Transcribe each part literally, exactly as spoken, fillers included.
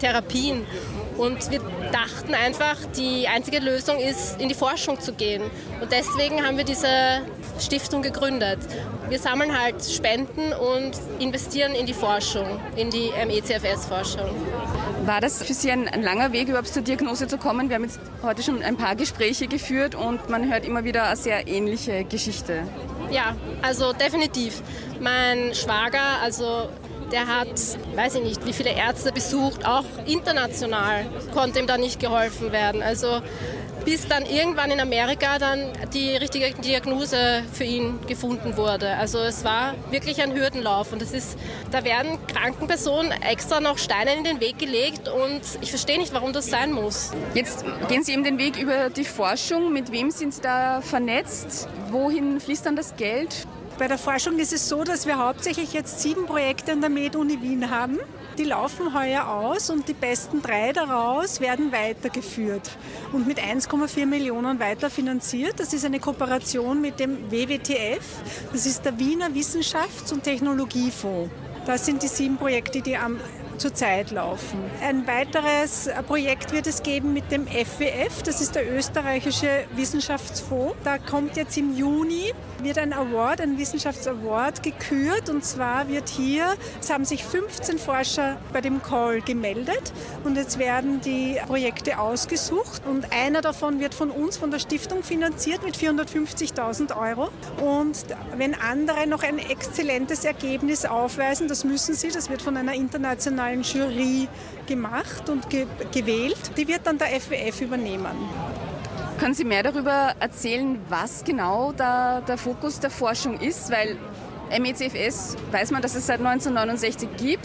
Therapien. Und wir dachten einfach, die einzige Lösung ist, in die Forschung zu gehen. Und deswegen haben wir diese Stiftung gegründet. Wir sammeln halt Spenden und investieren in die Forschung, in die M E C F S-Forschung. War das für Sie ein, ein langer Weg, überhaupt zur Diagnose zu kommen? Wir haben jetzt heute schon ein paar Gespräche geführt und man hört immer wieder eine sehr ähnliche Geschichte. Ja, also definitiv. Mein Schwager, also der hat, weiß ich nicht, wie viele Ärzte besucht, auch international konnte ihm da nicht geholfen werden. Also bis dann irgendwann in Amerika dann die richtige Diagnose für ihn gefunden wurde. Also es war wirklich ein Hürdenlauf und das ist, da werden kranken Personen extra noch Steine in den Weg gelegt und ich verstehe nicht, warum das sein muss. Jetzt gehen Sie eben den Weg über die Forschung. Mit wem sind Sie da vernetzt? Wohin fließt dann das Geld? Bei der Forschung ist es so, dass wir hauptsächlich jetzt sieben Projekte an der Med-Uni Wien haben. Die laufen heuer aus und die besten drei daraus werden weitergeführt und mit eins Komma vier Millionen weiterfinanziert. Das ist eine Kooperation mit dem W W T F, das ist der Wiener Wissenschafts- und Technologiefonds. Das sind die sieben Projekte, die am zurzeit laufen. Ein weiteres Projekt wird es geben mit dem F W F, das ist der österreichische Wissenschaftsfonds. Da kommt jetzt im Juni, wird ein Award, ein Wissenschaftsaward gekürt und zwar wird hier, es haben sich fünfzehn Forscher bei dem Call gemeldet und jetzt werden die Projekte ausgesucht und einer davon wird von uns, von der Stiftung finanziert mit vierhundertfünfzigtausend Euro und wenn andere noch ein exzellentes Ergebnis aufweisen, das müssen sie, das wird von einer internationalen Jury gemacht und ge- gewählt. Die wird dann der F W F übernehmen. Können Sie mehr darüber erzählen, was genau da der Fokus der Forschung ist? Weil M E C F S weiß man, dass es seit neunzehnhundertneunundsechzig gibt.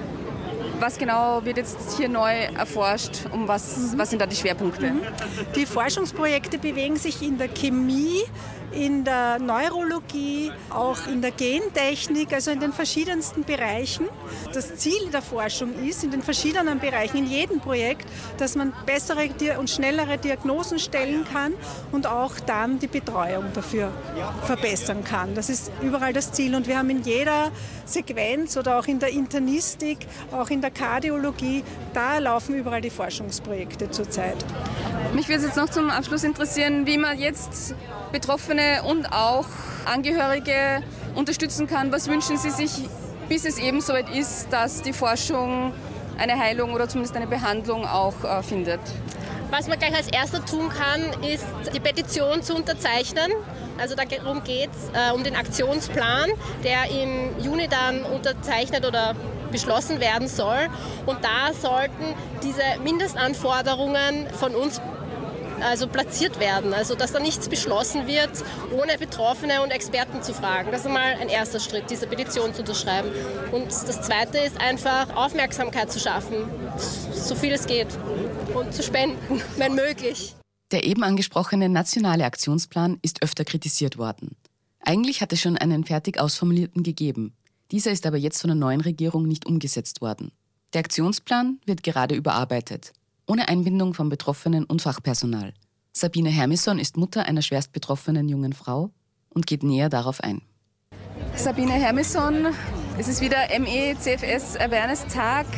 Was genau wird jetzt hier neu erforscht? Um was, was sind da die Schwerpunkte? Die Forschungsprojekte bewegen sich in der Chemie, in der Neurologie, auch in der Gentechnik, also in den verschiedensten Bereichen. Das Ziel der Forschung ist, in den verschiedenen Bereichen, in jedem Projekt, dass man bessere und schnellere Diagnosen stellen kann und auch dann die Betreuung dafür verbessern kann. Das ist überall das Ziel und wir haben in jeder Sequenz oder auch in der Internistik, auch in der Kardiologie, da laufen überall die Forschungsprojekte zurzeit. Mich würde es jetzt noch zum Abschluss interessieren, wie man jetzt Betroffene und auch Angehörige unterstützen kann. Was wünschen Sie sich, bis es eben soweit ist, dass die Forschung eine Heilung oder zumindest eine Behandlung auch äh, findet? Was man gleich als erster tun kann, ist die Petition zu unterzeichnen. Also darum geht es, äh, um den Aktionsplan, der im Juni dann unterzeichnet oder beschlossen werden soll. Und da sollten diese Mindestanforderungen von uns also platziert werden, also dass da nichts beschlossen wird, ohne Betroffene und Experten zu fragen. Das ist einmal ein erster Schritt, diese Petition zu unterschreiben. Und das Zweite ist einfach Aufmerksamkeit zu schaffen, so viel es geht, und zu spenden, wenn möglich. Der eben angesprochene nationale Aktionsplan ist öfter kritisiert worden. Eigentlich hat es schon einen fertig ausformulierten gegeben. Dieser ist aber jetzt von der neuen Regierung nicht umgesetzt worden. Der Aktionsplan wird gerade überarbeitet, ohne Einbindung von Betroffenen und Fachpersonal. Sabine Hermisson ist Mutter einer schwerst betroffenen jungen Frau und geht näher darauf ein. Sabine Hermisson, es ist wieder M E C F S Awareness Tag.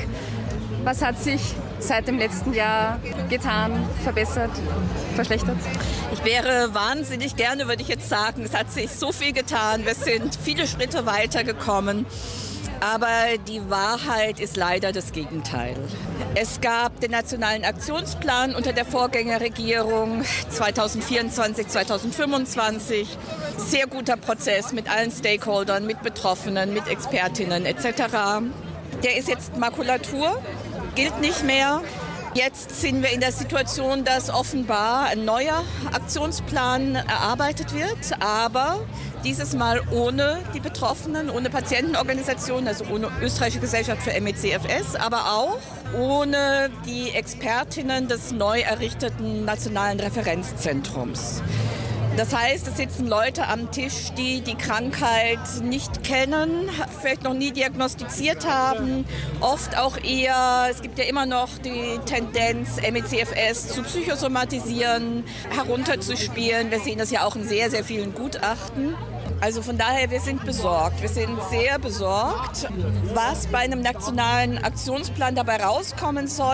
Was hat sich seit dem letzten Jahr getan, verbessert, verschlechtert? Ich wäre wahnsinnig gerne, würde ich jetzt sagen, es hat sich so viel getan. Wir sind viele Schritte weitergekommen. Aber die Wahrheit ist leider das Gegenteil. Es gab den Nationalen Aktionsplan unter der Vorgängerregierung zweitausendvierundzwanzig, zweitausendfünfundzwanzig. Sehr guter Prozess mit allen Stakeholdern, mit Betroffenen, mit Expertinnen et cetera. Der ist jetzt Makulatur, gilt nicht mehr. Jetzt sind wir in der Situation, dass offenbar ein neuer Aktionsplan erarbeitet wird, aber dieses Mal ohne die Betroffenen, ohne Patientenorganisationen, also ohne Österreichische Gesellschaft für M E C F S, aber auch ohne die Expertinnen des neu errichteten Nationalen Referenzzentrums. Das heißt, es sitzen Leute am Tisch, die die Krankheit nicht kennen, vielleicht noch nie diagnostiziert haben, oft auch eher, es gibt ja immer noch die Tendenz, M E C F S zu psychosomatisieren, herunterzuspielen. Wir sehen das ja auch in sehr, sehr vielen Gutachten. Also von daher, wir sind besorgt. Wir sind sehr besorgt, was bei einem nationalen Aktionsplan dabei rauskommen soll.